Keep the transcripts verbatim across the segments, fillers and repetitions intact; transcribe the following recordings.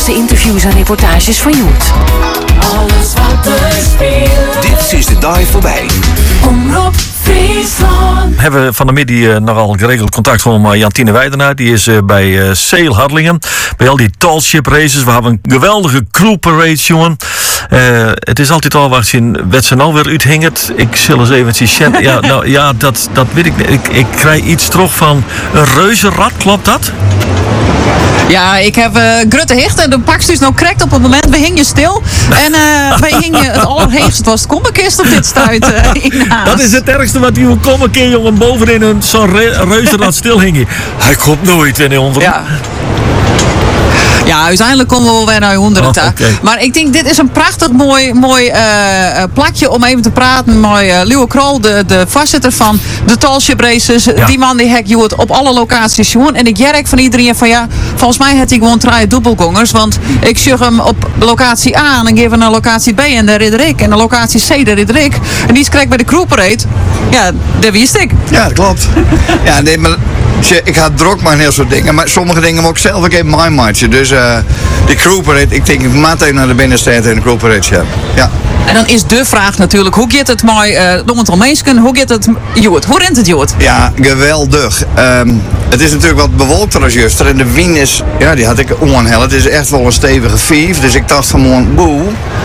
leukste interviews en reportages van Joet. Alles wat er speelt. Dit is de dag voorbij. Omroep Friesland. We hebben van de middag uh, nogal geregeld contact van uh, Jantine Weidenaar. Die is uh, bij uh, Sail Harlingen. Bij al die tall ship races. We hebben een geweldige crew parade, jongen. Uh, het is altijd al wat je werd ze nou weer uithingert. Ik zal eens even zien. Ja, nou, ja dat, dat weet ik niet. Ik, ik krijg iets terug van een reuzenrad. Klopt dat? Ja, ik heb uh, Grutte Hicht en de pakstuus nou correct op het moment. We hingen stil. En uh, wij hingen het allerheegst. Het was het kommerkist op dit stuit uh, in de haast. Dat is het ergste wat u kom een keer, jongen, bovenin een zo'n re- reuzenrad stil hing. Hij komt nooit in onder. Ja. Ja, uiteindelijk komen we wel weer naar honderden. Oh, okay. Maar ik denk, dit is een prachtig mooi, mooi uh, plakje om even te praten met uh, Leeuwen Krol, de, de voorzitter van de Tallship Races. Ja. Die man die hek je het op alle locaties jongen. En ik jerk van iedereen van ja, volgens mij had hij gewoon drie dubbelgongers. Want ik zag hem op locatie A en geef naar locatie B en daar ridder ik. En de locatie C, daar ridder ik. En die krijg bij de crew parade. Ja, daar wist ik. Ja, dat klopt. Ja, nee, maar ik had druk maar heel soort dingen, maar sommige dingen moet ik zelf ook even mijn maatje. Dus uh, die crew parade, ik denk ik maat even naar de binnenstad en de crew parade. Ja. Ja. En dan is de vraag natuurlijk, hoe gaat het met uh, de aantal mensen? Hoe gaat het Joet? Hoe rent het Joet? Ja, geweldig. Um, het is natuurlijk wat bewolkter als juster en de wind is, ja, die had ik onhel. Het is echt wel een stevige vijf, dus ik dacht gewoon, boe.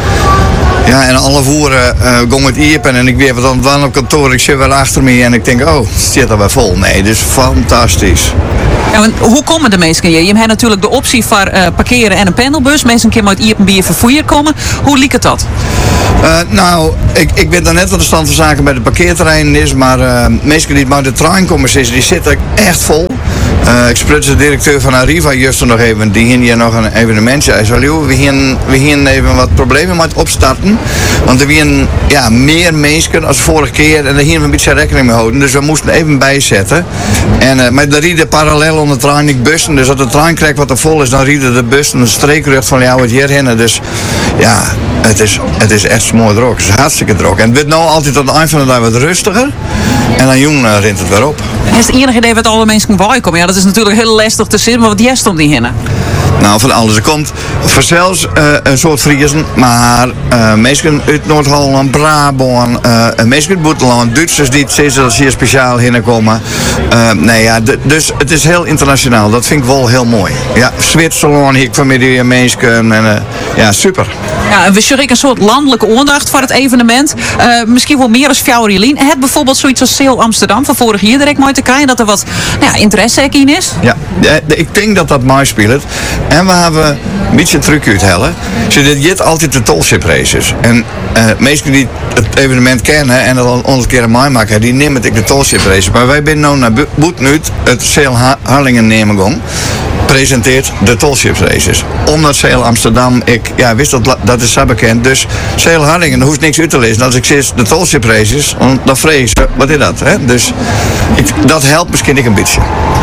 Ja, en alle voeren uh, gong het iepen en ik weer wat dan op kantoor. Ik zit wel achter me en ik denk, oh, het zit er wel vol. Nee, dus fantastisch. Ja, want hoe komen de mensen? Je hebt natuurlijk de optie van uh, parkeren en een pendelbus. Mensen kunnen uit Iepen bier vervoer komen. Hoe liep het dat? Uh, nou, ik, ik ben dan net wat de stand van zaken bij de parkeerterreinen is. Maar uh, mensen die maar de trein komen zitten, die zitten echt vol. Uh, ik spreek de directeur van Arriva juist nog even. Die hier nog een evenementje. Hij zei, we hier, we hier even wat problemen met opstarten. Want er waren ja, meer mensen als vorige keer. En daar hier we een beetje rekening mee houden. Dus we moesten even bijzetten. En, uh, maar er rieden parallel onder de trein niet bussen. Dus als de trein krijgt wat er vol is, dan rieden de bussen een streekrucht van jou het hierheen. Dus ja, het is, het is echt mooi druk. Het is hartstikke druk. En het wordt nou altijd aan het eind van de dag wat rustiger. En dan jong uh, rint het weer op. En is het enige idee wat alle mensen bijkomen? Ja, dat is natuurlijk heel lastig te zien, maar wat jij stond niet hinnen? Nou, van alles. Er komt vanzelfs uh, een soort Friesen, maar uh, mensen uit Noord-Holland, Brabant, uh, mensen uit Boeteland, Duitsers die het hier speciaal hinnekomen. Uh, nee, ja, d- dus het is heel internationaal. Dat vind ik wel heel mooi. Ja, Zwitserland, hier familie, mensen en uh, ja, super. Ja, we zullen een soort landelijke aandacht voor het evenement. Uh, misschien wel meer als Fjouwerlien. Het bijvoorbeeld zoiets als Sail Amsterdam van vorig jaar direct mooi te krijgen. Dat er wat nou ja, interesse in is. Ja, ik denk dat dat mooi speelt. En we hebben een beetje een truc uithellen. Ze dit jit altijd de tallship races. En uh, mensen die het evenement kennen en dat al honderd keer aan mij maken, die nemen het de tallship races. Maar wij zijn nu naar Boetnuut het Sail Harlingen nemen gaan. Presenteert de tallship races. Omdat Sail Amsterdam, ik ja, wist dat dat is zo bekend. Dus Sail Harlingen, daar hoeft niks uit te lezen. Als ik zeg de tallship races, dan vrees ik, wat is dat? Hè? Dus ik, dat helpt misschien ik een beetje.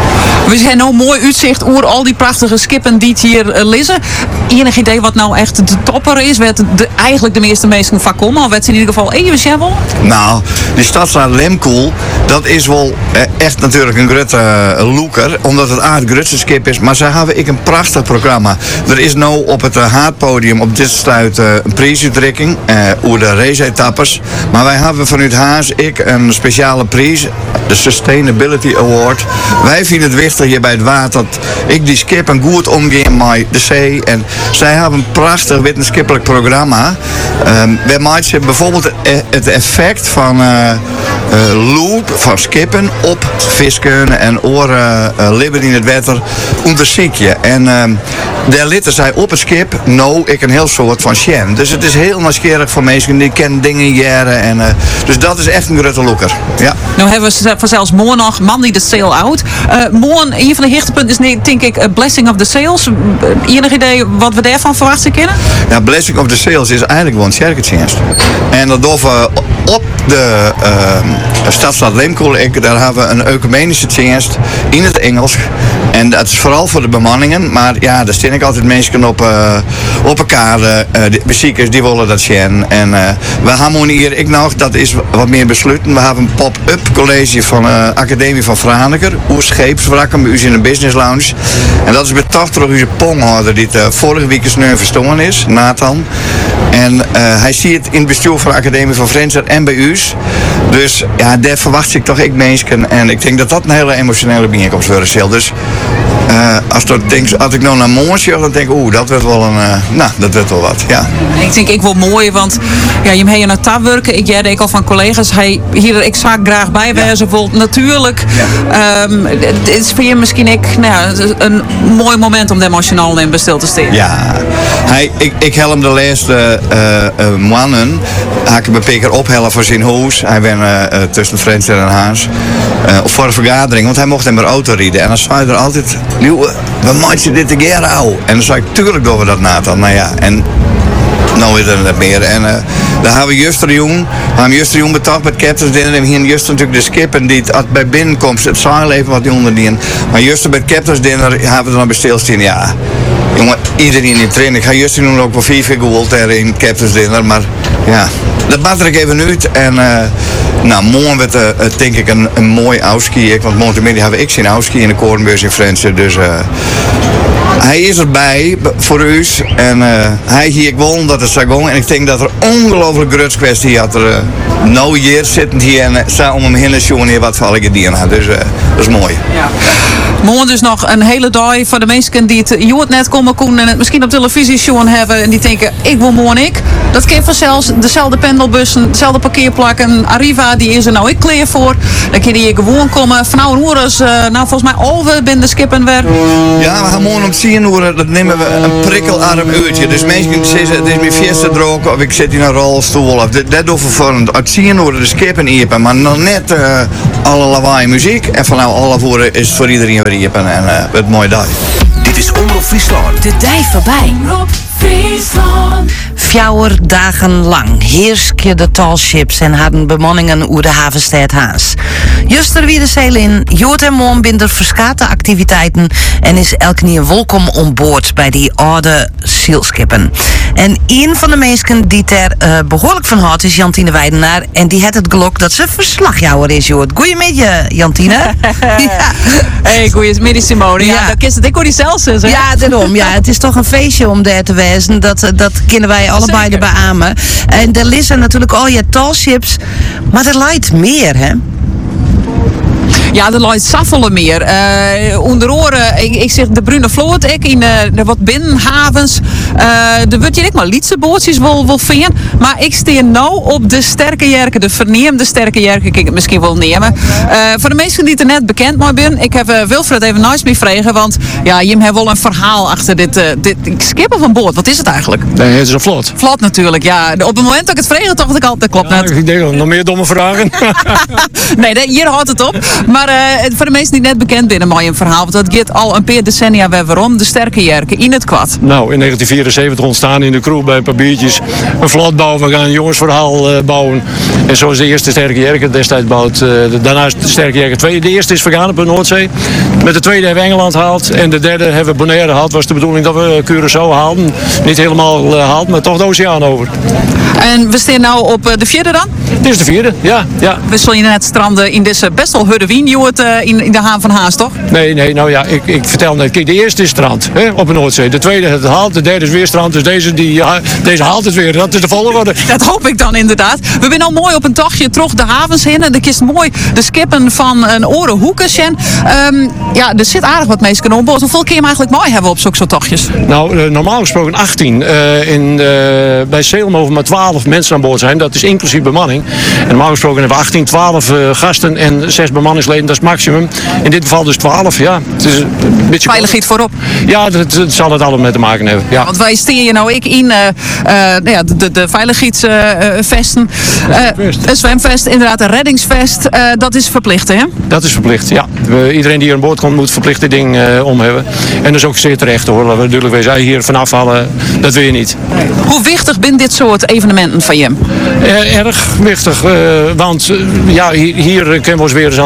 We zijn nou mooi uitzicht over al die prachtige skippen die het hier uh, lezen. Enig idee wat nou echt de topper is? Werd de, eigenlijk de meeste mensen van komen? Of werd ze in ieder geval even zeggen? Nou, die stadstraat Lemkoel, dat is wel eh, echt natuurlijk een grote uh, looker. Omdat het aard grootste skip is. Maar ze hebben ik een prachtig programma. Er is nou op het uh, haardpodium op dit sluit uh, een prijsuitreiking uh, over de race-etappes. Maar wij hebben vanuit Haas ik een speciale prijs. De Sustainability Award. Wij vinden het wichtig hier bij het water dat ik die skip een goed omgaan met de zee. En zij hebben een prachtig wetenschappelijk programma. Um, wij maken bijvoorbeeld het effect van uh, uh, loop van skippen op visken en oren uh, libben in het water onderzoek je. En um, daar litten zij op het skip nou ik een heel soort van sjen. Dus het is heel nieuwsgierig voor mensen die kennen dingen jaren. En, uh, dus dat is echt een grote looker. Ja. Nou hebben we vanzelfs morgen nog man die de sail out. Uh, morgen, een van de hoogtepunten is nee, denk ik, a Blessing of the Sails. Enig idee wat we daarvan verwachten kunnen? Ja, Blessing of the Sails is eigenlijk gewoon een circuitdienst. En dat doen we op de uh, stadstad Lemkoel, daar hebben we een ecumenische dienst in het Engels. En dat is vooral voor de bemanningen. Maar ja, daar staan ik altijd mensen op, uh, op elkaar. Uh, de beziekers die willen dat zien. En uh, we hebben hier, ik nog, dat is wat meer besluiten. We hebben een pop-up college van de uh, Academie van Franeker. Oer scheepswrakken bij u in een business lounge. En dat is bij toch terug onze ponghouder die uh, vorige week eens nu verstonden is, Nathan. En uh, hij ziet in het bestuur van de Academie van Frenzer en bij u. Dus ja, daar verwacht ik toch ik mensen. En ik denk dat dat een hele emotionele bijeenkomst worden zal. Dus uh, als, dat denk, als ik nou naar morgen zie, dan denk ik, oeh, dat werd wel een, uh, nou, dat werd wel wat, ja. Ik denk ik wel mooi, want ja, je hebt hier naar tab werken. Ik jij ik al van collega's. Hij hier ik zag graag bijwezen. Ja. Vol natuurlijk. Ja. Um, het is voor je misschien ik, nou ja, een mooi moment om emotioneel in bestil te staan. Ja, hij, ik, ik help hem de laatste uh, uh, mannen. Haak hem een paar keer ophellen voor zijn huis. Hij ben uh, uh, tussen Frans en Haas. Uh, voor een vergadering, want hij mocht in mijn auto rijden. En dan zei hij er altijd, Liewe, we moeten dit een keer houden. En dan zei ik, tuurlijk doen we dat Nathan. Nou ja, en nou is er net meer. En uh, dan hebben we Juster Jong. We hebben Juster Jong betaald met Captains Dinner. En hier Juster natuurlijk de skip. En die het bij binnenkomst het zaal even wat die onderdien. Maar Juster bij Captains Dinner hebben we er dan bij stilstaan. Ja, jongen, iedereen in de training. Ik ga Juster Jong ook wel vier gegold in Captains Dinner. Maar ja, dat maakt ik even uit. En uh, nou, morgen werd uh, denk ik een, een mooi outski. Want morgenmiddag hebben ik zijn outski in de Korenbeurs in Frensen. Dus uh, hij is erbij voor u. En uh, hij hier gewoon dat het Sagon. En ik denk dat er ongelooflijk gruts kwestie had. Er uh, nou hier zitten hier en uh, om hem heen en jongen hier wat voor alle gedienen had. Dus uh, dat is mooi. Ja. Morgen dus nog een hele dag voor de mensen die het jood net komen koen en het misschien op televisie zien hebben en die denken ik wil morgen ik. Dat kan vanzelfs dezelfde pendelbussen, dezelfde parkeerplakken. Arriva die is er nou ik klaar voor. Dan kun je hier gewoon komen. Van nou een uur is, uh, nou volgens mij over binnen de skippen weer. Ja, we gaan morgen om tien uur, dat nemen we een prikkelarm uurtje. Dus mensen kunnen zeggen, het is mijn fiesta droog of ik zit in een rolstoel. Of dat, dat doen we voor een tien uur de skippen iepen. Maar nog net uh, alle lawaai muziek. En van nou alle voeren is het voor iedereen weer iepen. En uh, het mooie dag. Dit is Omroep Friesland. De dij voorbij. Omroep Friesland. Fjouwer dagen lang heerskje de talships en hadden bemanningen oer de havenstad Haas. Juster wie de zeil in, Jood en Moon binder verskate activiteiten en is elk nieuw welkom om boord bij die oude zielskippen. En een van de mensen die er uh, behoorlijk van houdt is Jantine Weidenaar en die had het geluk dat ze verslagjouwer is, Jood. Goeiemiddag, Jantine. Ja. Hey, goeiemiddag Simone. Ja, Ja. dat is het ik hoor die zelfs hè? Ja, daarom. Ja, het is toch een feestje om daar te wezen. Dat, dat kunnen wij allebei Zeker. er beamen. En er liggen natuurlijk al je talships. Maar er lijkt meer, hè? Ja, er lijkt saffelen meer. Uh, onder oren, ik, ik zeg de Brune Vloot, ik in uh, de wat binnenhavens. Uh, er wordt je ik maar lietse bootjes wel, wel vinden. Maar ik steer nou op de sterke jerken, de verneemde sterke jerken, kan ik het misschien wel nemen. Uh, voor de mensen die het er net bekend mee zijn, ik heb uh, Wilfred even nice mee vragen, want ja, je hebt wel een verhaal achter dit, uh, dit skippen van boord. Wat is het eigenlijk? Nee, het is een vlot. Vlot natuurlijk, ja. Op het moment dat ik het vreeg, dacht ik al, dat klopt Ja, net. ik denk nog meer domme vragen. Nee, nee, hier houdt het op. Maar uh, voor de mensen die net bekend zijn, mooi een verhaal. Want dat gaat al een paar decennia weer waarom. De sterke jerken in het kwad. Nou, in negentien vierenzeventig ontstaan in de crew bij een paar biertjes. Een vlot bouwen, we gaan een jongensverhaal uh, bouwen. En zo is de eerste sterke jerken destijds bouwd. Uh, daarna is de sterke jerken twee. De eerste is vergaan op de Noordzee. Met de tweede hebben we Engeland gehaald. En de derde hebben we Bonaire gehaald. Was de bedoeling dat we Curaçao haalden. Niet helemaal uh, gehaald, maar toch de oceaan over. En we staan nou op uh, de vierde dan. Dit is de vierde, ja. ja. We zullen je net stranden in deze best wel hudde wien, Joert, uh, in, in de haven van Haas, toch? Nee, nee, nou ja, ik, ik vertel net. Kijk, de eerste is strand, hè, op de Noordzee. De tweede het haalt, de derde is weer strand. Dus deze, die, ja, deze haalt het weer. Dat is de volgorde. Dat hoop ik dan inderdaad. We zijn al mooi op een tochtje terug de havens heen. En dan kist mooi de skippen van een orenhoeken zijn. Um, ja, er zit aardig wat mensen op boord. Hoeveel keer je hem eigenlijk mooi hebben op zulke soort tochtjes? Nou, uh, normaal gesproken achttien. Uh, in, uh, bij Zeil mogen maar twaalf mensen aan boord zijn. Dat is inclusief bemanning. En normaal gesproken hebben we achttien, twaalf uh, gasten en zes bemanningsleden. Dat is het maximum. In dit geval dus twaalf, ja. Het is een beetje Veiligheid voorop. Ja, dat, dat zal het allemaal mee te maken hebben. Ja. Want wij steren je nou ik in uh, uh, nou ja, de, de veiligheidsvesten. Uh, uh, een zwemvest, inderdaad een reddingsvest. Uh, dat is verplicht, hè? Dat is verplicht, ja. We, iedereen die hier aan boord komt moet verplicht dit ding uh, om hebben. En dat is ook zeer terecht hoor. Laten we natuurlijk wezen, hier vanaf halen, dat wil je niet. Hoe wichtig zijn dit soort evenementen van je? Uh, erg wichtig, uh, want uh, ja, hier, hier kunnen we ons weer eens aan het publiek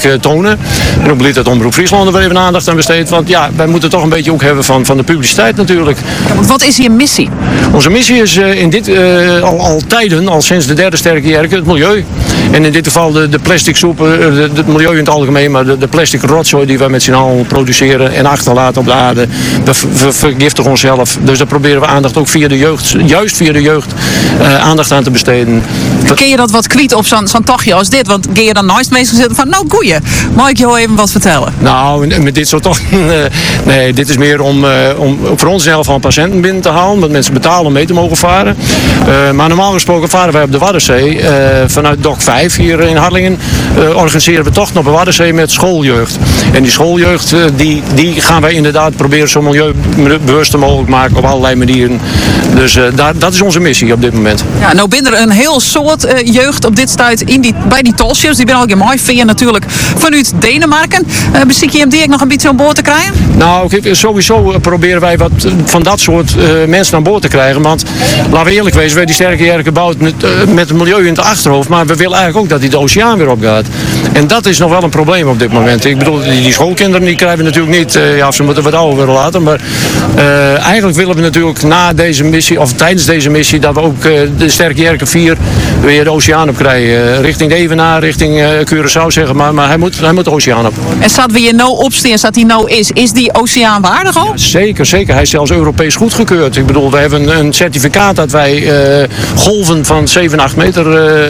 uh, tonen. En ook blij dat Omroep Friesland er even aandacht aan besteedt. Want ja, wij moeten toch een beetje ook hebben van, van de publiciteit natuurlijk. Ja, want wat is hier missie? Onze missie is uh, in dit, uh, al, al tijden, al sinds de derde sterke jerken, het milieu. En in dit geval de, de plastic soep, het milieu in het algemeen, maar de, de plastic rotzooi die wij met z'n allen produceren en achterlaten op de aarde. We, we vergiftigen onszelf. Dus daar proberen we aandacht ook via de jeugd, juist via de jeugd, uh, aandacht aan te besteden. Kun je dat wat kwiet op zo'n zo'n tochtje als dit? Want kun je dan nooit meestal zitten van, nou goeie, mag ik jou even wat vertellen? Nou, met dit soort toch. Nee, dit is meer om, uh, om voor ons zelf van patiënten binnen te halen. Want mensen betalen om mee te mogen varen. Uh, maar normaal gesproken varen wij op de Waddenzee. Uh, vanuit Dok vijf hier in Harlingen uh, organiseren we tochten op de Waddenzee met schooljeugd. En die schooljeugd, uh, die, die gaan wij inderdaad proberen zo milieubewust mogelijk maken op allerlei manieren. Dus uh, daar, dat is onze missie op dit moment. Ja, nou binnen er een heel soort uh, jeugd op dit stuit in die, bij die tolships. Die ben al mooi via natuurlijk vanuit Denemarken. Uh, Beziek je hem die nog een beetje aan boord te krijgen? Nou, sowieso proberen wij wat van dat soort uh, mensen aan boord te krijgen. Want laten we eerlijk wezen, wij die sterke jerken bouwen met, uh, met het milieu in het achterhoofd. Maar we willen eigenlijk ook dat die de oceaan weer opgaat. En dat is nog wel een probleem op dit moment. Ik bedoel, die, die schoolkinderen die krijgen we natuurlijk niet. Uh, ja, ze moeten wat ouder willen laten. Maar uh, eigenlijk willen we natuurlijk na deze missie, of tijdens deze missie, dat we ook uh, de sterke jerken vier weer de oceaan op krijgen. Uh, richting de Evenaar, richting uh, Curaçao zeggen. Maar, maar hij, moet, hij moet de oceaan op. En staat we hier nou opstaan, staat hij nou is, is die oceaan waardig al? Ja, zeker, zeker. Hij is zelfs Europees goedgekeurd. Ik bedoel, we hebben een, een certificaat dat wij uh, golven van zeven, acht meter,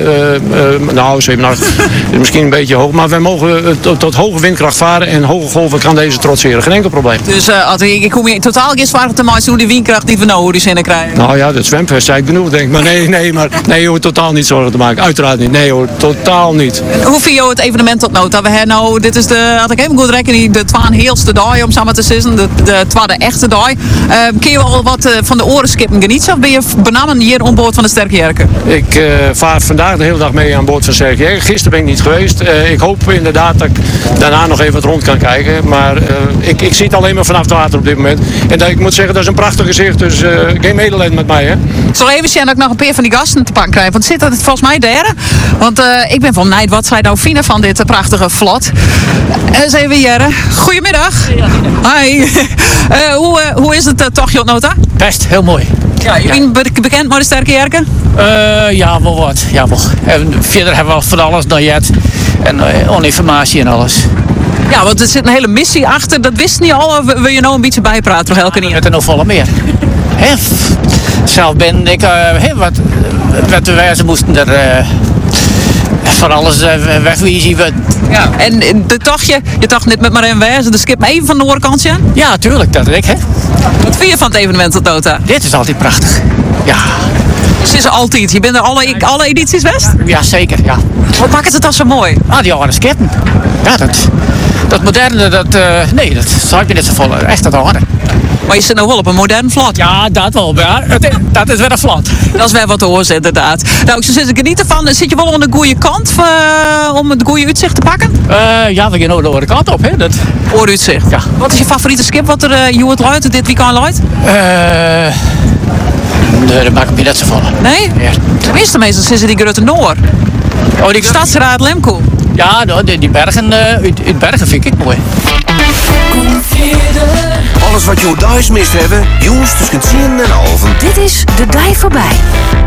uh, uh, nou zeven, acht is misschien een beetje hoog, maar wij mogen uh, tot, tot hoge windkracht varen en hoge golven kan deze trotseren. Geen enkel probleem. Dus uh, als ik, ik kom hier totaal geen zware te maken hoe die windkracht die we nou die zinnen krijgen. Nou ja, dat zwemvest zei ik genoeg, denk ik. Maar nee, nee, maar nee hoor, totaal niet zorgen te maken. Uiteraard niet. Nee hoor, totaal niet. En hoe vind je het evenement tot nou? Dat we hebben nou, dit is de, had ik even goed rekening, de twaalfde heelste dag om samen te zitten, de, de tweede echte dag. Uh, kun je wel wat uh, van de oren skippen genieten of ben je benamen hier aan boord van de Sterke Jerken? Ik uh, vaar vandaag de hele dag mee aan boord van Sterke Jerken. Gisteren ben ik niet geweest. Uh, ik hoop inderdaad dat ik daarna nog even wat rond kan kijken. Maar uh, ik, ik zie het alleen maar vanaf het water op dit moment. En dat, ik moet zeggen, dat is een prachtig gezicht. Dus uh, geen medelijden met mij. Hè? Ik zal even zien dat ik nog een paar van die gasten te pakken krijg. Want zit dat volgens mij daar? Want uh, ik ben van nijd wat zij nou vinden van dit uh, prachtige vlot. Eens even Jere. Goedemiddag. Hi. uh, hoe, uh, hoe is het uh, tochtje op nota? Best, heel mooi. Ja, jullie be bekend met de Sterke Jerken? Uh, ja, wel wat. Ja, wel. En verder hebben we van alles nog jet. En uh, informatie en alles. Ja, want er zit een hele missie achter. Dat wist niet al. Of wil je nou een beetje bijpraten? Toch elke keer? Het er nog volle meer. He, zelf ben ik, uh, he, wat, wat we wijzen moesten er uh, van alles uh, wegwezen. Ja, en de tochtje, je dacht net met Marijn Wijzen, de skip even van de oorkantje. Ja, tuurlijk, dat weet ik, hè. Wat vind je van het evenement tot nota? Dit is altijd prachtig, ja. Dus is er altijd, je bent er alle, alle edities best? Ja, zeker, ja. Wat maakt het dan zo mooi? Ah, die oude skippen. Ja, dat, dat moderne, dat, uh, nee, dat zou ik niet zo vol, echt dat oude. Maar je zit nou wel op een modern vlot. Ja, dat wel. Ja, het is, dat is weer een vlot. Dat is weer wat te horen, inderdaad. Nou, ik zou zeggen, genieten van. Zit je wel aan de goede kant uh, om het goede uitzicht te pakken? Uh, ja, we gaan nou de andere kant op, hè. Dat... Ooruitzicht. Ja. Wat is je favoriete skip wat er uh, je hoort luiden dit weekend luidt? Uh, nee, dat maak ik me net zo van. Nee? Ja. Tenminste, meestal zitten die Grutte Noor. Oh, die Stadsraad Lemkoe. Ja, nou, die, die bergen, uh, uit, uit bergen vind ik mooi. Alles wat je thuis mist hebben, jongens tussen tien en half. Dit is De Dij Voorbij.